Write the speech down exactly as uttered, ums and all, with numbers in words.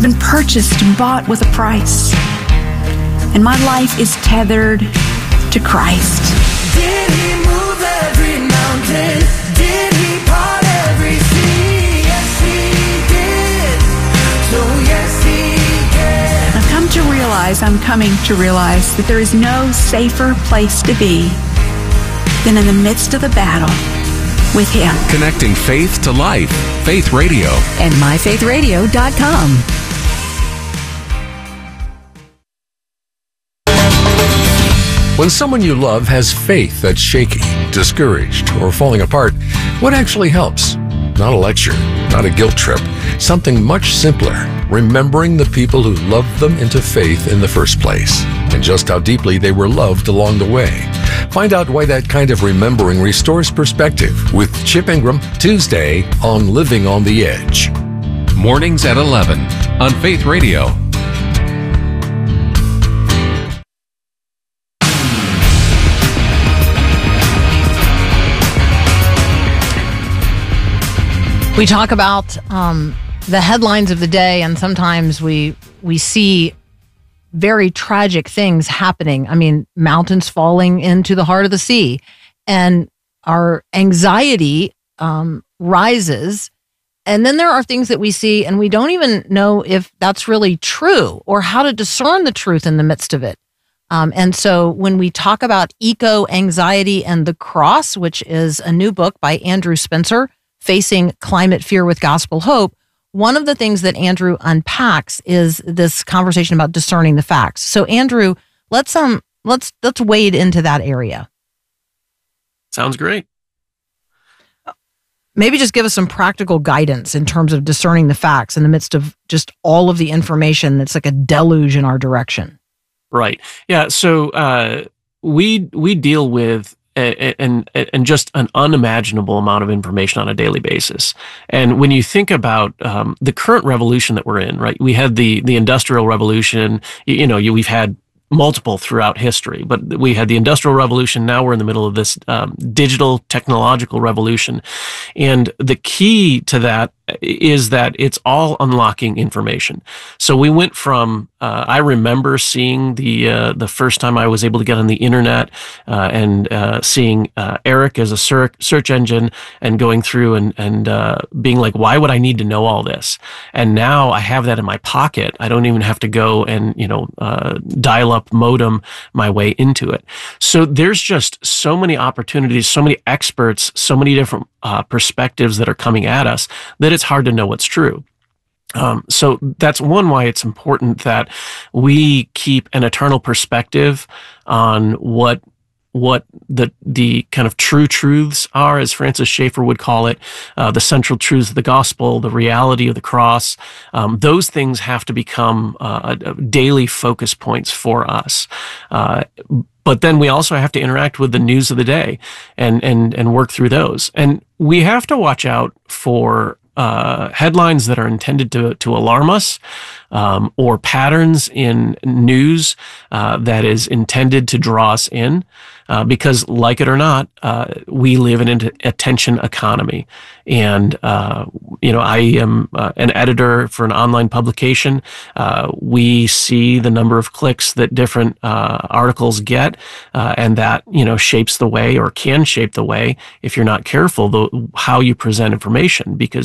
I've been purchased and bought with a price. And my life is tethered to Christ. Did he move every mountain? Did he part every sea? Yes, he did. So yes, he did. I've come to realize, I'm coming to realize that there is no safer place to be than in the midst of the battle with Him. Connecting faith to life. Faith Radio. And my faith radio dot com. When someone you love has faith that's shaky, discouraged, or falling apart, what actually helps? Not a lecture, not a guilt trip. Something much simpler. Remembering the people who loved them into faith in the first place, and just how deeply they were loved along the way. Find out why that kind of remembering restores perspective with Chip Ingram, Tuesday on Living on the Edge. Mornings at eleven on Faith Radio. We talk about um, the headlines of the day, and sometimes we we see very tragic things happening. I mean, mountains falling into the heart of the sea, and our anxiety um, rises. And then there are things that we see, and we don't even know if that's really true or how to discern the truth in the midst of it. Um, and so when we talk about eco-anxiety and the cross, which is a new book by Andrew Spencer, Facing Climate Fear with Gospel Hope, one of the things that Andrew unpacks is this conversation about discerning the facts. So Andrew, let's um let's let's wade into that area. Sounds great. Maybe just give us some practical guidance in terms of discerning the facts in the midst of just all of the information that's like a deluge in our direction. Right. Yeah. So uh, we we deal with and and just an unimaginable amount of information on a daily basis. And when you think about um, the current revolution that we're in, right? We had the the Industrial Revolution. You, you know, you, we've had multiple throughout history, but we had the Industrial Revolution. Now we're in the middle of this um, digital technological revolution. And the key to that is that it's all unlocking information. So we went from, uh, I remember seeing the uh, the first time I was able to get on the internet uh, and uh, seeing uh, Eric as a search, search engine and going through and, and uh, being like, why would I need to know all this? And now I have that in my pocket. I don't even have to go and, you know, uh, dial up modem my way into it. So there's just so many opportunities, so many experts, so many different uh, perspectives that are coming at us that it's hard to know what's true. Um, so that's one why it's important that we keep an eternal perspective on what what the the kind of true truths are, as Francis Schaeffer would call it, uh, the central truths of the gospel, the reality of the cross. Um, those things have to become uh, daily focus points for us. Uh, But then we also have to interact with the news of the day and and and work through those. And we have to watch out for uh, headlines that are intended to to alarm us, um, or patterns in news uh, that is intended to draw us in. Uh, because, like it or not, uh, we live in an attention economy. And, uh, you know, I am uh, an editor for an online publication. Uh, we see the number of clicks that different uh, articles get, uh, and that, you know, shapes the way, or can shape the way, if you're not careful, the, how you present information. Because